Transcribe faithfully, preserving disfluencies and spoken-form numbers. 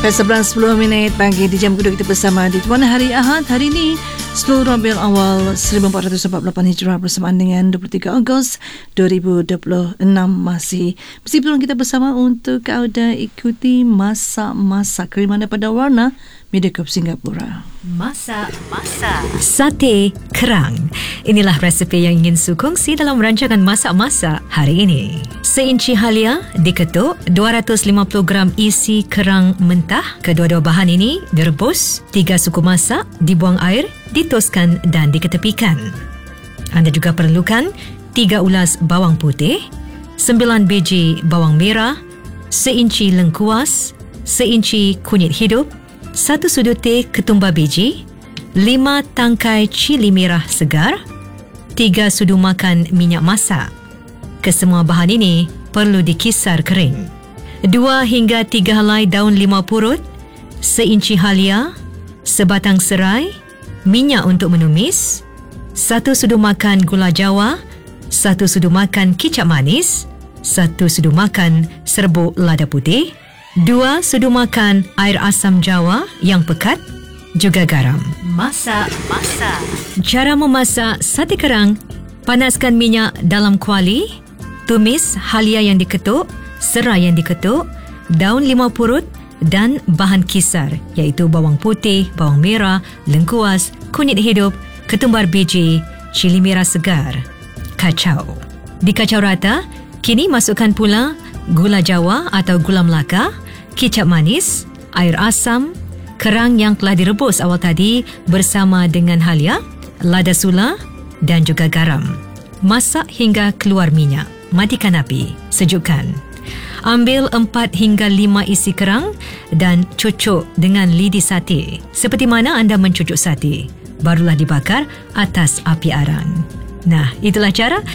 sebelas sepuluh minit pagi di jam kedua kita bersama di Tuan Hari Ahad. Hari ini sepuluh Rabiul Awal seribu empat ratus empat puluh lapan Hijrah bersamaan dengan dua puluh tiga Ogos dua ribu dua puluh enam. Masih mesti peluang kita bersama untuk anda ikuti masak-masak kiriman daripada Warna Mediacorp Singapura. Masak-masak sate kerang. Inilah resepi yang ingin Su kongsi dalam rancangan masak-masak hari ini. Seinci halia diketuk, dua ratus lima puluh gram isi kerang mentah. Kedua-dua bahan ini direbus, tiga suku masak, dibuang air, ditoskan dan diketepikan. Anda juga perlukan tiga ulas bawang putih, sembilan biji bawang merah, seinci lengkuas, seinci kunyit hidup, satu sudu teh ketumbar biji, lima tangkai cili merah segar, tiga sudu makan minyak masak. Kesemua bahan ini perlu dikisar kering. Dua hingga tiga helai daun limau purut, seinci halia, sebatang serai, minyak untuk menumis, satu sudu makan gula jawa, satu sudu makan kicap manis, satu sudu makan serbuk lada putih, dua sudu makan air asam jawa yang pekat, juga garam. Masak-masak. Cara memasak sate kerang: panaskan minyak dalam kuali, tumis halia yang diketuk, serai yang diketuk, daun limau purut dan bahan kisar iaitu bawang putih, bawang merah, lengkuas, kunyit hidup, ketumbar biji, cili merah segar. Kacau. Dikacau rata, kini masukkan pula gula jawa atau gula melaka, kicap manis, air asam, kerang yang telah direbus awal tadi bersama dengan halia, lada sula dan juga garam. Masak hingga keluar minyak. Matikan api. Sejukkan. Ambil empat hingga lima isi kerang dan cucuk dengan lidi sate. Seperti mana anda mencucuk sate. Barulah dibakar atas api arang. Nah, itulah cara